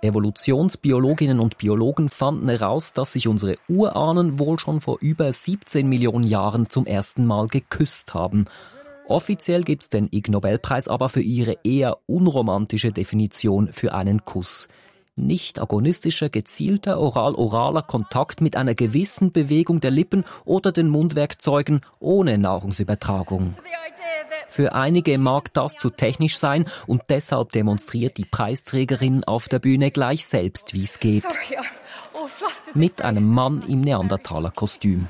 Evolutionsbiologinnen und Biologen fanden heraus, dass sich unsere Urahnen wohl schon vor über 17 Millionen Jahren zum ersten Mal geküsst haben. Offiziell gibt's den Ig Nobelpreis aber für ihre eher unromantische Definition für einen Kuss. Nicht agonistischer, gezielter oral-oraler Kontakt mit einer gewissen Bewegung der Lippen oder den Mundwerkzeugen ohne Nahrungsübertragung. Für einige mag das zu technisch sein und deshalb demonstriert die Preisträgerin auf der Bühne gleich selbst, wie es geht. Mit einem Mann im Neandertaler-Kostüm.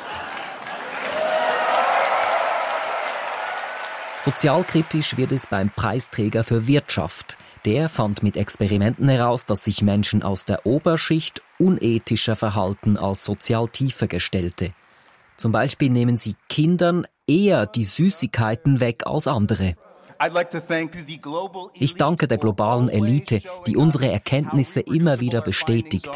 Sozialkritisch wird es beim Preisträger für Wirtschaft. Der fand mit Experimenten heraus, dass sich Menschen aus der Oberschicht unethischer verhalten als sozial tiefer Gestellte. Zum Beispiel nehmen sie Kindern eher die Süßigkeiten weg als andere. Ich danke der globalen Elite, die unsere Erkenntnisse immer wieder bestätigt.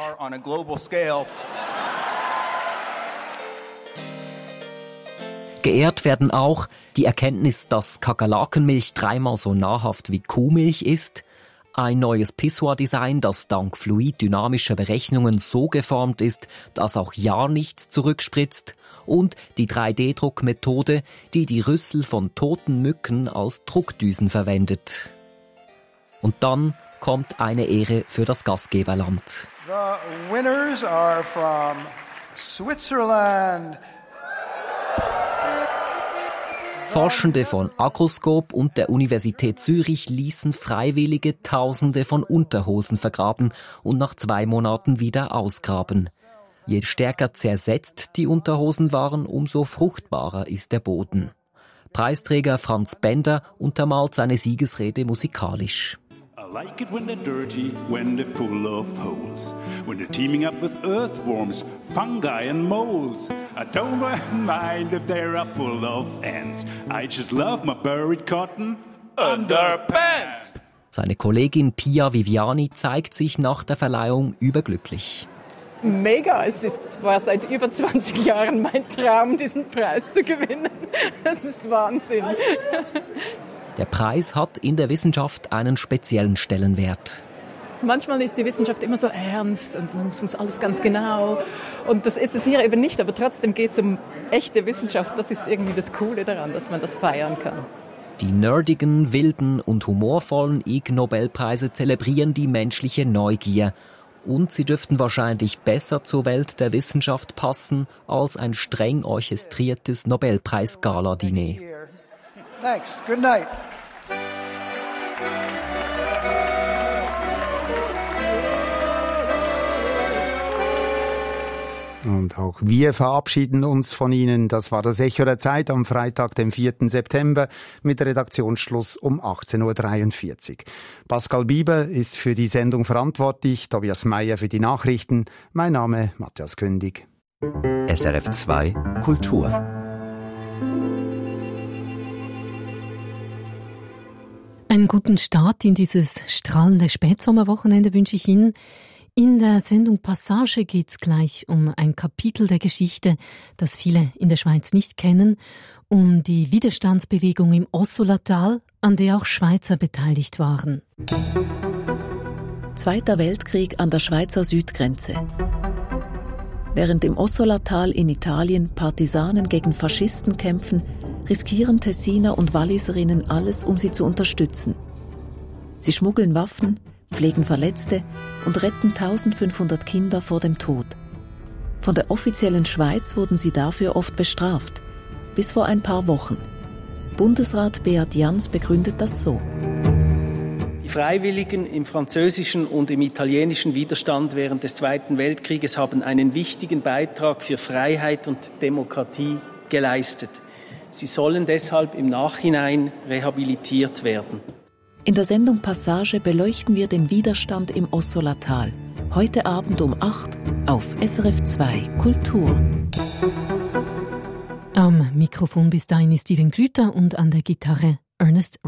Geehrt werden auch die Erkenntnis, dass Kakerlakenmilch 3-mal so nahrhaft wie Kuhmilch ist, ein neues Pissoir-Design, das dank fluiddynamischer Berechnungen so geformt ist, dass auch ja nichts zurückspritzt, und die 3D-Druckmethode, die die Rüssel von toten Mücken als Druckdüsen verwendet. Und dann kommt eine Ehre für das Gastgeberland. The winners are from Switzerland. Forschende von Agroscope und der Universität Zürich ließen Freiwillige Tausende von Unterhosen vergraben und nach 2 Monaten wieder ausgraben. Je stärker zersetzt die Unterhosen waren, umso fruchtbarer ist der Boden. Preisträger Franz Bender untermalt seine Siegesrede musikalisch. I like it when they're dirty, when they're full of holes. When they're teaming up with earthworms, fungi and moles. I don't mind if they're full of ants. I just love my buried cotton underpants. Seine Kollegin Pia Viviani zeigt sich nach der Verleihung überglücklich. Mega, war seit über 20 Jahren mein Traum, diesen Preis zu gewinnen. Das ist Wahnsinn. Der Preis hat in der Wissenschaft einen speziellen Stellenwert. Manchmal ist die Wissenschaft immer so ernst und man muss alles ganz genau. Und das ist es hier eben nicht, aber trotzdem geht es um echte Wissenschaft. Das ist irgendwie das Coole daran, dass man das feiern kann. Die nerdigen, wilden und humorvollen Ig Nobelpreise zelebrieren die menschliche Neugier. Und sie dürften wahrscheinlich besser zur Welt der Wissenschaft passen als ein streng orchestriertes Nobelpreis-Gala-Diner. Thanks. Good night. Und auch wir verabschieden uns von Ihnen. Das war das Echo der Zeit am Freitag, dem 4. September, mit Redaktionsschluss um 18.43 Uhr. Pascal Bieber ist für die Sendung verantwortlich, Tobias Meyer für die Nachrichten. Mein Name Matthias Kündig. SRF 2 Kultur. Einen guten Start in dieses strahlende Spätsommerwochenende wünsche ich Ihnen. In der Sendung Passage geht es gleich um ein Kapitel der Geschichte, das viele in der Schweiz nicht kennen, um die Widerstandsbewegung im Ossola-Tal, an der auch Schweizer beteiligt waren. Zweiter Weltkrieg an der Schweizer Südgrenze. Während im Ossola-Tal in Italien Partisanen gegen Faschisten kämpfen, riskieren Tessiner und Walliserinnen alles, um sie zu unterstützen. Sie schmuggeln Waffen, pflegen Verletzte und retten 1500 Kinder vor dem Tod. Von der offiziellen Schweiz wurden sie dafür oft bestraft, bis vor ein paar Wochen. Bundesrat Beat Jans begründet das so. Die Freiwilligen im französischen und im italienischen Widerstand während des Zweiten Weltkrieges haben einen wichtigen Beitrag für Freiheit und Demokratie geleistet. Sie sollen deshalb im Nachhinein rehabilitiert werden. In der Sendung Passage beleuchten wir den Widerstand im Ossola-Tal. Heute Abend um 8 auf SRF 2 Kultur. Am Mikrofon bis dahin ist Irene Grüter und an der Gitarre Ernest